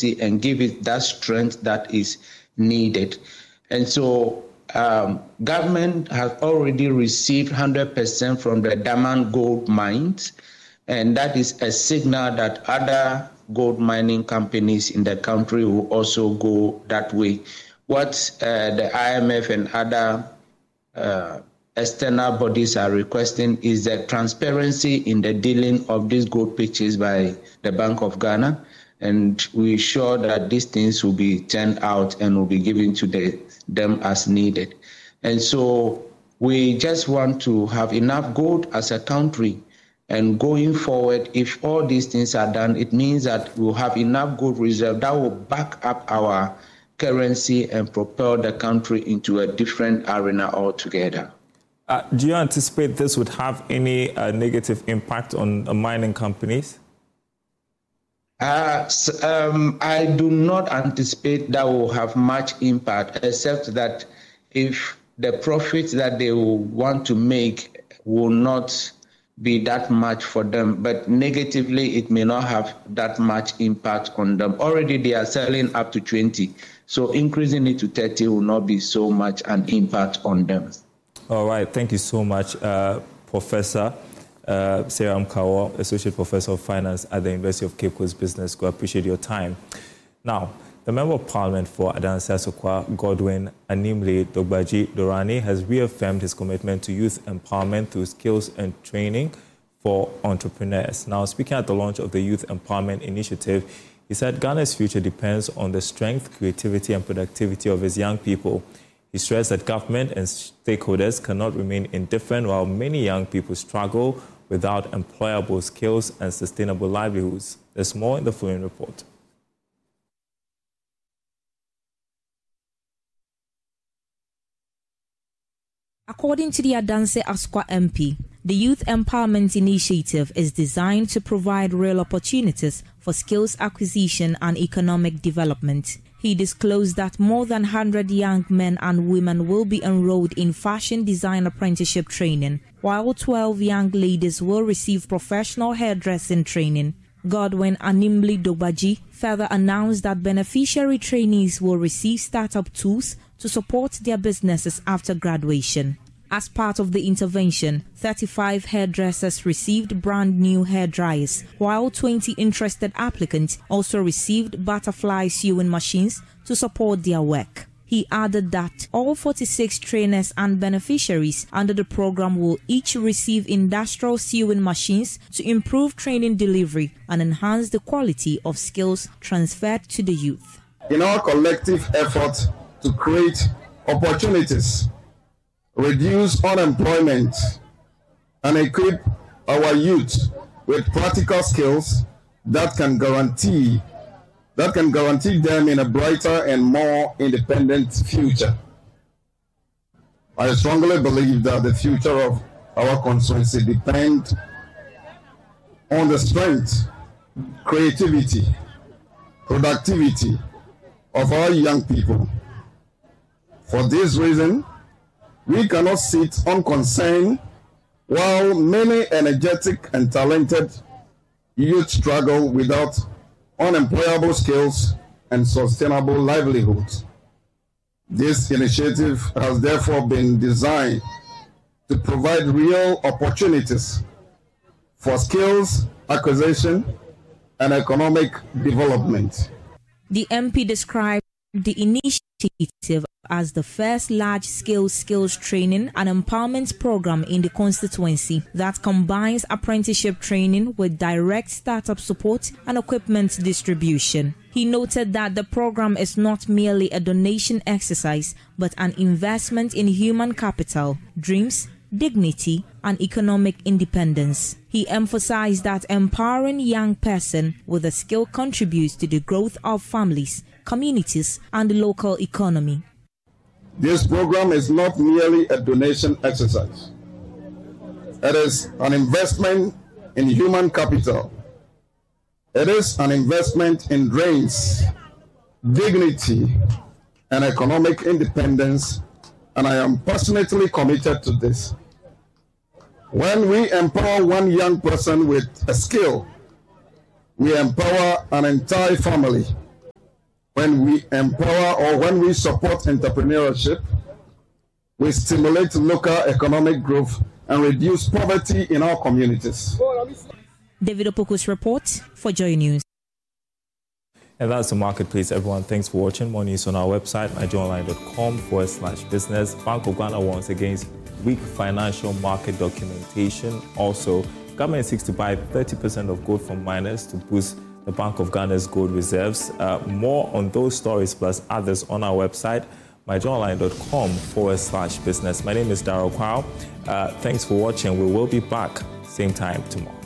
capacity and give it that strength that is needed. And so government has already received 100% from the Daman gold mines, and that is a signal that other gold mining companies in the country will also go that way. What the IMF and other external bodies are requesting is the transparency in the dealing of these gold pitches by the Bank of Ghana, and we're sure that these things will be turned out and will be given to them as needed. And so we just want to have enough gold as a country. And going forward, if all these things are done, it means that we'll have enough gold reserve that will back up our currency and propel the country into a different arena altogether. Do you anticipate this would have any negative impact on mining companies? I do not anticipate that will have much impact, except that if the profits that they will want to make will not be that much for them, but negatively it may not have that much impact on them. Already they are selling up to 20, so increasing it to 30 will not be so much an impact on them. All right, thank you so much, Professor Sarah Mkawo, Associate Professor of Finance at the University of Cape Coast Business School. I appreciate your time. Now, the Member of Parliament for Adansi-Asokwa, Godwin Animle Dogbaji Dorani, has reaffirmed his commitment to youth empowerment through skills and training for entrepreneurs. Now, speaking at the launch of the Youth Empowerment Initiative, he said Ghana's future depends on the strength, creativity, and productivity of its young people. He stressed that government and stakeholders cannot remain indifferent while many young people struggle without employable skills and sustainable livelihoods. There's more in the following report. According to the Adansi-Asokwa MP, the Youth Empowerment Initiative is designed to provide real opportunities for skills acquisition and economic development. He disclosed that more than 100 young men and women will be enrolled in fashion design apprenticeship training, while 12 young ladies will receive professional hairdressing training. Godwin Animle Dogbaji further announced that beneficiary trainees will receive startup tools to support their businesses after graduation. As part of the intervention, 35 hairdressers received brand new hair dryers, while 20 interested applicants also received butterfly sewing machines to support their work. He added that all 46 trainers and beneficiaries under the program will each receive industrial sewing machines to improve training delivery and enhance the quality of skills transferred to the youth. In our collective effort to create opportunities, reduce unemployment, and equip our youth with practical skills that can guarantee them in a brighter and more independent future. I strongly believe that the future of our constituency depends on the strength, creativity, productivity of our young people. For this reason, we cannot sit unconcerned while many energetic and talented youth struggle without unemployable skills and sustainable livelihoods. This initiative has therefore been designed to provide real opportunities for skills acquisition and economic development. The MP described the initiative as the first large-scale skills training and empowerment program in the constituency that combines apprenticeship training with direct startup support and equipment distribution. He noted that the program is not merely a donation exercise, but an investment in human capital, dreams, dignity, and economic independence. He emphasized that empowering young person with a skill contributes to the growth of families, communities, and the local economy. This program is not merely a donation exercise. It is an investment in human capital. It is an investment in dreams, dignity, and economic independence, and I am passionately committed to this. When we empower one young person with a skill, we empower an entire family when we empower or when we support entrepreneurship, we stimulate local economic growth and reduce poverty in our communities. David Opoku's report for Joy News. And that's the marketplace, everyone. Thanks for watching. More news on our website, nigeriaonline.com/business. Bank of Ghana warns against weak financial market documentation. Also, government seeks to buy 30% of gold from miners to boost the Bank of Ghana's gold reserves. More on those stories plus others on our website, nigeriaonline.com/business. My name is Darrell Kwao. Thanks for watching. We will be back same time tomorrow.